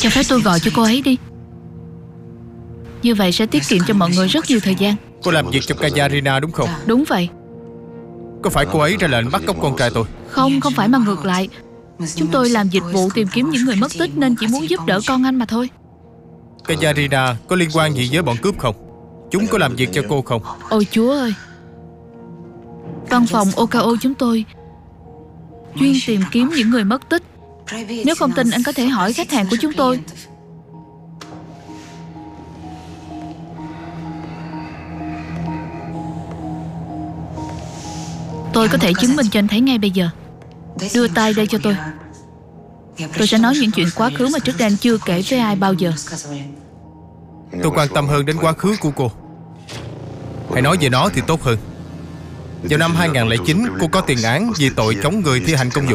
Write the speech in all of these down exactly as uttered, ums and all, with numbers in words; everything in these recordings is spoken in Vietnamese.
Cho phép tôi gọi cho cô ấy đi. Như vậy sẽ tiết kiệm cho mọi người rất nhiều thời gian. Cô làm việc cho Katarina đúng không? Đúng vậy. Có phải cô ấy ra lệnh bắt cóc con trai tôi? Không, không phải mà ngược lại. Chúng tôi làm dịch vụ tìm kiếm những người mất tích nên chỉ muốn giúp đỡ con anh mà thôi. Katarina có liên quan gì với bọn cướp không? Chúng có làm việc cho cô không? Ôi Chúa ơi, văn phòng ô ca ô chúng tôi chuyên tìm kiếm những người mất tích. Nếu không tin anh có thể hỏi khách hàng của chúng tôi. Tôi có thể chứng minh cho anh thấy ngay bây giờ. Đưa tay đây cho tôi. Tôi sẽ nói những chuyện quá khứ mà trước đây anh chưa kể với ai bao giờ. Tôi quan tâm hơn đến quá khứ của cô. Hãy nói về nó thì tốt hơn. Vào năm hai không không chín, cô có tiền án vì tội chống người thi hành công vụ.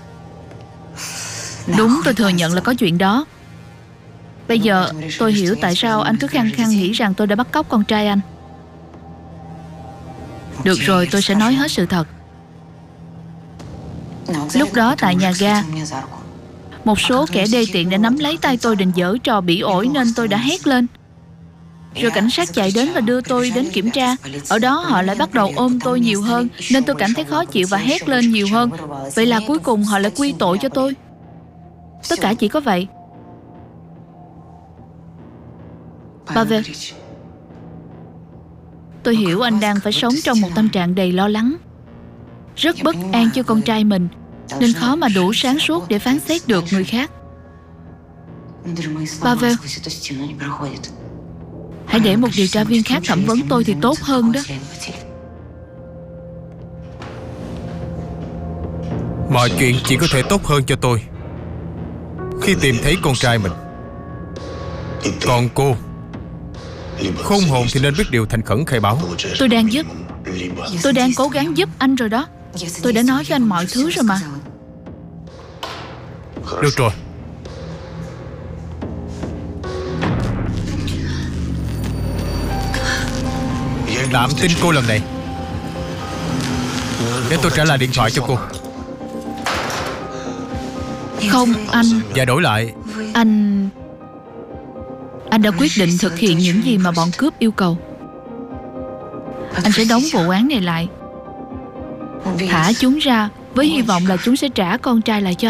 Đúng, tôi thừa nhận là có chuyện đó. Bây giờ tôi hiểu tại sao anh cứ khăng khăng nghĩ rằng tôi đã bắt cóc con trai anh. Được rồi, tôi sẽ nói hết sự thật. Lúc đó tại nhà ga, một số kẻ đê tiện đã nắm lấy tay tôi định giở trò bỉ ổi nên tôi đã hét lên. Rồi cảnh sát chạy đến và đưa tôi đến kiểm tra. Ở đó họ lại bắt đầu ôm tôi nhiều hơn nên tôi cảm thấy khó chịu và hét lên nhiều hơn. Vậy là cuối cùng họ lại quy tội cho tôi. Tất cả chỉ có vậy. Pavel, tôi hiểu anh đang phải sống trong một tâm trạng đầy lo lắng, rất bất an cho con trai mình, nên khó mà đủ sáng suốt để phán xét được người khác. Pavel, hãy để một điều tra viên khác thẩm vấn tôi thì tốt hơn đó. Mọi chuyện chỉ có thể tốt hơn cho tôi khi tìm thấy con trai mình. Còn cô, khôn hồn thì nên biết điều thành khẩn khai báo. Tôi đang giúp. Tôi đang cố gắng giúp anh rồi đó. Tôi đã nói cho anh mọi thứ rồi mà. Được rồi. Tạm tin cô lần này. Để tôi trả lại điện thoại cho cô. Không, anh... Và đổi lại, Anh... Anh đã quyết định thực hiện những gì mà bọn cướp yêu cầu. Anh sẽ đóng vụ án này lại, thả chúng ra với hy vọng là chúng sẽ trả con trai lại cho